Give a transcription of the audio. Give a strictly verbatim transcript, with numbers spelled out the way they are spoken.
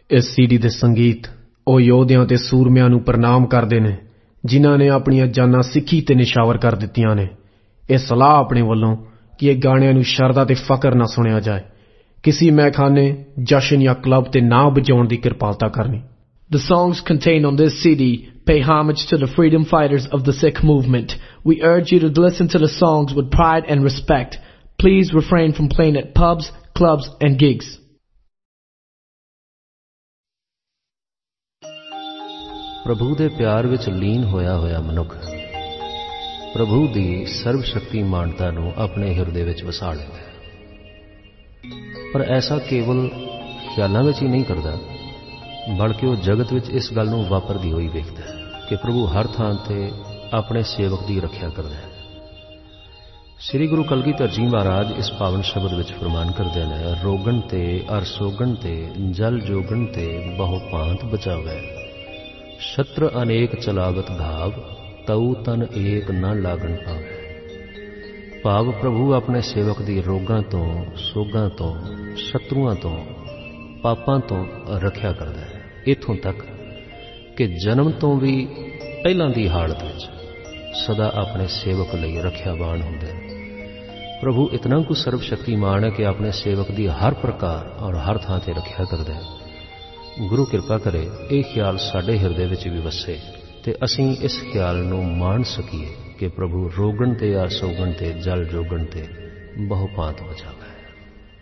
इस सीडी दे संगीत ਉਹ ਯੋਧਿਆਂ ਤੇ ਸੂਰਮਿਆਂ ਨੂੰ ਪ੍ਰਣਾਮ ਕਰਦੇ ਨੇ ਜਿਨ੍ਹਾਂ ਨੇ ਆਪਣੀਆਂ ਜਾਨਾਂ ਸਿੱਖੀ ਤੇ ਨਿਸ਼ਾਵਰ ਕਰ ਦਿੱਤੀਆਂ ਨੇ। ਇਹ ਸਲਾਹ ਆਪਣੇ ਵੱਲੋਂ ਕਿ ਇਹ ਗਾਣਿਆਂ ਨੂੰ ਸ਼ਰਧਾ ਤੇ ਫਕਰ ਨਾਲ ਸੁਣਿਆ ਜਾਏ, ਕਿਸੇ ਮੈਖਾਨੇ, ਜਸ਼ਨ ਜਾਂ ਕਲੱਬ ਤੇ ਨਾ ਵਜਾਉਣ ਦੀ ਕਿਰਪਾਲਤਾ ਕਰਨੀ। The songs contained on this C D pay homage to the freedom fighters of the Sikh movement. We urge you to listen to the songs with pride and respect. Please refrain from playing at pubs, clubs and gigs. ਪ੍ਰਭੂ ਦੇ ਪਿਆਰ ਵਿੱਚ ਲੀਨ ਹੋਇਆ ਹੋਇਆ ਮਨੁੱਖ ਪ੍ਰਭੂ ਦੀ ਸਰਵ ਸ਼ਕਤੀਮਾਨਤਾ ਨੂੰ ਆਪਣੇ ਹਿਰਦੇ ਵਿੱਚ ਵਸਾ ਲੈਂਦਾ ਹੈ। ਪਰ ਐਸਾ ਕੇਵਲ ਖਿਆਲਾਂ ਵਿੱਚ ਹੀ ਨਹੀਂ ਕਰਦਾ, ਬਲਕਿ ਉਹ ਜਗਤ ਵਿੱਚ ਇਸ ਗੱਲ ਨੂੰ ਵਾਪਰਦੀ ਹੋਈ ਵੇਖਦਾ ਹੈ ਕਿ ਪ੍ਰਭੂ ਹਰ ਥਾਂ ਤੇ ਆਪਣੇ ਸੇਵਕ ਦੀ ਰੱਖਿਆ ਕਰਦਾ ਹੈ। ਸ੍ਰੀ ਗੁਰੂ ਕਲਗੀਧਰ ਜੀ ਮਹਾਰਾਜ ਇਸ ਪਾਵਨ ਸ਼ਬਦ ਵਿੱਚ ਫਰਮਾਨ ਕਰਦੇ ਨੇ, ਰੋਗਣ ਤੇ ਅਰ ਸੋਗਣ ਤੇ ਜਲ ਜੋਗਣ ਤੇ ਬਹੁ ਭਾਂਤ ਬਚਾਵੈ, ਸ਼ਤਰ ਅਨੇਕ ਚਲਾਵਤ ਘਾਵ ਤਉ ਤਨ ਏਕ ਨਾ ਲਾਗਣ ਪਾਵੇ। ਭਾਵ ਪ੍ਰਭੂ ਆਪਣੇ ਸੇਵਕ ਦੀ ਰੋਗਾਂ ਤੋਂ, ਸੋਗਾਂ ਤੋਂ, ਸ਼ਤਰੂਆਂ ਤੋਂ, ਪਾਪਾਂ ਤੋਂ ਰੱਖਿਆ ਕਰਦਾ ਹੈ, ਇੱਥੋਂ ਤੱਕ ਕਿ ਜਨਮ ਤੋਂ ਵੀ ਪਹਿਲਾਂ ਦੀ ਹਾਲਤ ਵਿੱਚ ਸਦਾ ਆਪਣੇ ਸੇਵਕ ਲਈ ਰੱਖਿਆਵਾਨ ਹੁੰਦਾ ਹੈ। ਪ੍ਰਭੂ ਇਤਨਾ ਕੁ ਸਰਵ ਸ਼ਕਤੀਮਾਨ ਹੈ ਕਿ ਆਪਣੇ ਸੇਵਕ ਦੀ ਹਰ ਪ੍ਰਕਾਰ ਔਰ ਹਰ ਥਾਂ ਤੇ ਰੱਖਿਆ ਕਰਦਾ ਹੈ। ਗੁਰੂ ਕਿਰਪਾ ਕਰੇ ਇਹ ਖਿਆਲ ਸਾਡੇ ਹਿਰਦੇ ਵਿੱਚ ਵੀ ਵਸੇ ਤੇ ਅਸੀਂ ਇਸ ਖਿਆਲ ਨੂੰ ਮਾਣ ਸਕੀਏ ਕਿ ਪ੍ਰਭੂ ਰੋਗਣ ਤੇ ਆ ਸੋਗਣ ਤੇ ਜਲ ਜੋਗਣ ਤੇ ਬਹੁ ਭਾਂਤ ਬਚਾਵੇ।